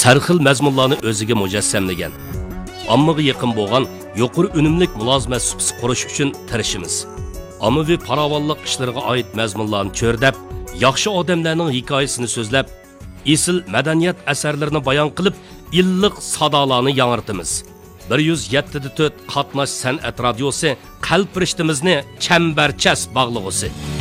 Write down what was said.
sarxil mazmunlarni o'ziga mujassamlagan. Ommaga yaqin bo'lgan yuqori unumlik mulozimat supsi qurish uchun tirishimiz. Ommaviy farovonlik ishlariga oid mazmunlarni cho'rdab, yaxshi odamlarning hikoyasini so'zlab, esil madaniyat asarlarini bayon qilib, illiq sadolarni yangrtimiz. 107.4 qatnash san'at radiosi qalb rishtimizni chambarchas bog'lig'usi.